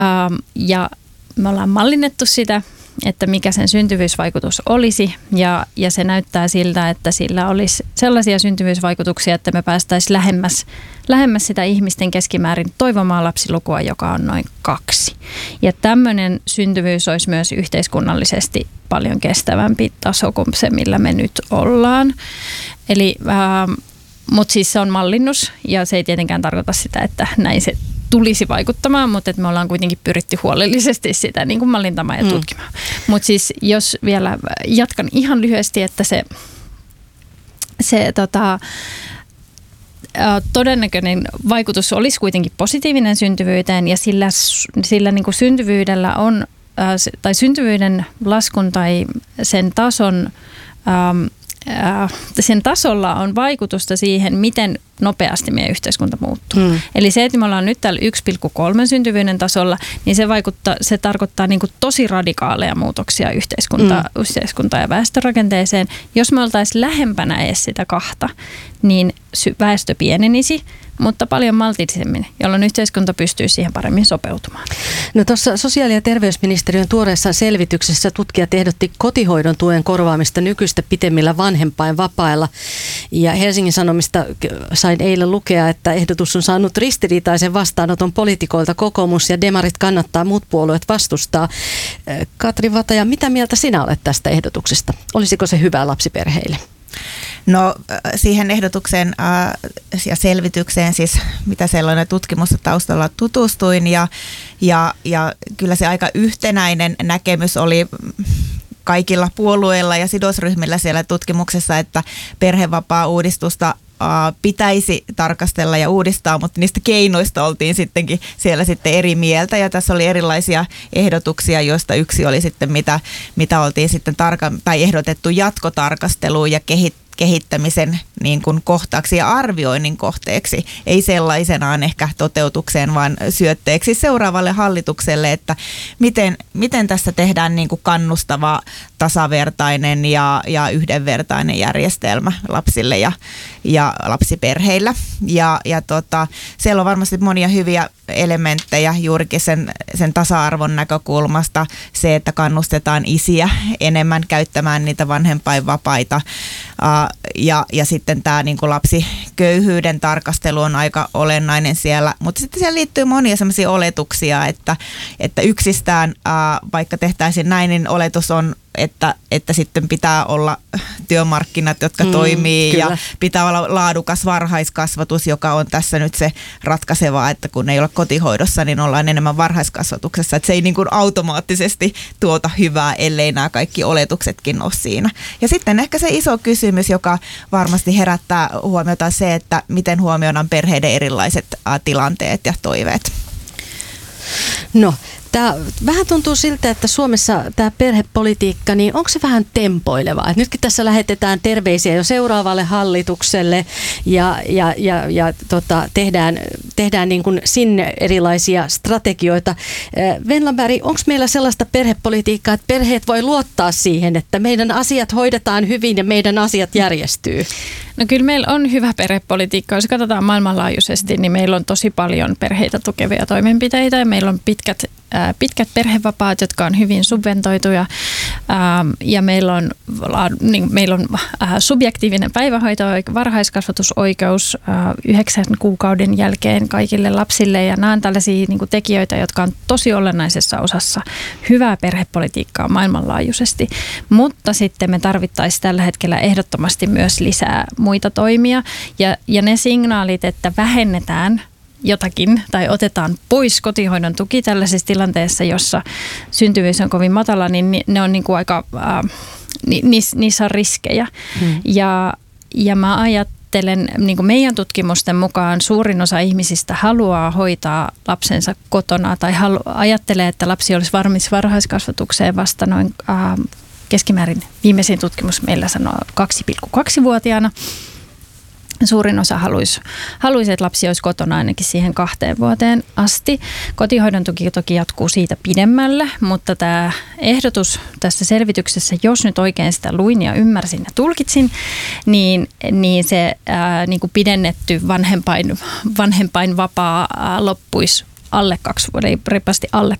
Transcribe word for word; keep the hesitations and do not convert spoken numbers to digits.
Ähm, ja me ollaan mallinnettu sitä, että mikä sen syntyvyysvaikutus olisi, ja, ja se näyttää siltä, että sillä olisi sellaisia syntyvyysvaikutuksia, että me päästäisiin lähemmäs, lähemmäs sitä ihmisten keskimäärin toivomaa lapsilukua, joka on noin kaksi. Ja tämmöinen syntyvyys olisi myös yhteiskunnallisesti paljon kestävämpi taso kuin se, millä me nyt ollaan. Eli, äh, mutta siis se on mallinnus, ja se ei tietenkään tarkoita sitä, että näin se tulisi vaikuttamaan, mutta että me ollaan kuitenkin pyritty huolellisesti sitä niin kuin mallintamaan ja tutkimaan. Mm. Mutta siis jos vielä jatkan ihan lyhyesti, että se, se tota, todennäköinen vaikutus olisi kuitenkin positiivinen syntyvyyteen, ja sillä, sillä niin kuin syntyvyydellä on, tai syntyvyyden laskun tai sen tason sen tasolla on vaikutusta siihen, miten nopeasti meidän yhteiskunta muuttuu. Mm. Eli se, että me ollaan nyt täällä yksi pilkku kolme syntyvyyden tasolla, niin se, vaikuttaa, se tarkoittaa niin kuin tosi radikaaleja muutoksia yhteiskunta, mm. yhteiskunta- ja väestörakenteeseen. Jos me oltaisiin lähempänä edes sitä kahta, niin väestö pienenisi, mutta paljon maltillisemmin, jolloin yhteiskunta pystyy siihen paremmin sopeutumaan. No tuossa sosiaali- ja terveysministeriön tuoreessa selvityksessä tutkijat ehdotti kotihoidon tuen korvaamista nykyistä pitemmillä vanhempainvapailla. Ja Helsingin Sanomista sain eilen lukea, että ehdotus on saanut ristiriitaisen vastaanoton poliitikoilta. Kokoomus ja demarit kannattaa, muut puolueet vastustaa. Katri Vataja, mitä mieltä sinä olet tästä ehdotuksesta? Olisiko se hyvä lapsiperheille? No siihen ehdotukseen ää, ja selvitykseen, siis mitä sellainen tutkimusta taustalla tutustuin, ja, ja, ja kyllä se aika yhtenäinen näkemys oli kaikilla puolueilla ja sidosryhmillä siellä tutkimuksessa, että perhevapaa-uudistusta pitäisi tarkastella ja uudistaa, mutta niistä keinoista oltiin sittenkin siellä sitten eri mieltä, ja tässä oli erilaisia ehdotuksia, joista yksi oli sitten mitä, mitä oltiin sitten tarka- tai ehdotettu jatkotarkasteluun ja kehit- kehittämisen niin kuin kohtaaksi ja arvioinnin kohteeksi, ei sellaisenaan ehkä toteutukseen, vaan syötteeksi seuraavalle hallitukselle, että miten, miten tässä tehdään niin kuin kannustava, tasavertainen ja, ja yhdenvertainen järjestelmä lapsille ja, ja lapsiperheillä. Ja, ja tota, siellä on varmasti monia hyviä elementtejä juurikin sen, sen tasa-arvon näkökulmasta, se, että kannustetaan isiä enemmän käyttämään niitä vanhempainvapaita, ja, ja sitten tämä niin kuin lapsiköyhyyden tarkastelu on aika olennainen siellä, mutta sitten siellä liittyy monia sellaisia oletuksia, että, että yksistään ää, vaikka tehtäisiin näin, niin oletus on, että, että sitten pitää olla työmarkkinat, jotka mm, toimii, kyllä. Ja pitää olla laadukas varhaiskasvatus, joka on tässä nyt se ratkaisevaa, että kun ei ole kotihoidossa, niin ollaan enemmän varhaiskasvatuksessa, että se ei niin kuin automaattisesti tuota hyvää, ellei nämä kaikki oletuksetkin ole siinä. Ja sitten ehkä se iso kysymys, joka varmasti herättää huomiota, se, että miten huomioidaan perheiden erilaiset ä, tilanteet ja toiveet. No, tämä vähän tuntuu siltä, että Suomessa tämä perhepolitiikka, niin onko se vähän tempoilevaa? Et nytkin tässä lähetetään terveisiä jo seuraavalle hallitukselle ja, ja, ja, ja tota, tehdään, tehdään niin kuin sinne erilaisia strategioita. Venlaberg, onko meillä sellaista perhepolitiikkaa, että perheet voi luottaa siihen, että meidän asiat hoidetaan hyvin ja meidän asiat järjestyy? No kyllä meillä on hyvä perhepolitiikka. Jos katsotaan maailmanlaajuisesti, niin meillä on tosi paljon perheitä tukevia toimenpiteitä ja meillä on pitkät, ää, pitkät perhevapaat, jotka on hyvin subventoituja, ää, ja meillä on, niin, meillä on ää, subjektiivinen päivähoito, varhaiskasvatusoikeus ää, yhdeksän kuukauden jälkeen kaikille lapsille, ja nämä on tällaisia niin kuin tekijöitä, jotka on tosi olennaisessa osassa hyvää perhepolitiikkaa maailmanlaajuisesti, mutta sitten me tarvittaisiin tällä hetkellä ehdottomasti myös lisää muita toimia, ja, ja ne signaalit, että vähennetään jotakin tai otetaan pois kotihoidon tuki tällaisessa tilanteessa, jossa syntyvyys on kovin matala, niin ne on niin kuin aika, äh, ni, niissä on riskejä. Hmm. Ja, ja mä ajattelen, niin kuin meidän tutkimusten mukaan suurin osa ihmisistä haluaa hoitaa lapsensa kotona tai halu, ajattelee, että lapsi olisi valmis varhaiskasvatukseen vasta noin äh, keskimäärin viimeisin tutkimus meillä sanoo kaksi pilkku kaksi-vuotiaana. Suurin osa haluaisi, haluaisi, että lapsi olisi kotona ainakin siihen kahteen vuoteen asti. Kotihoidon tuki toki jatkuu siitä pidemmälle, mutta tämä ehdotus tässä selvityksessä, jos nyt oikein sitä luin ja ymmärsin ja tulkitsin, niin, niin se ää, niin kuin pidennetty vanhempain, vanhempainvapaa ää, loppuisi alle kaksi vuotta, reippaasti alle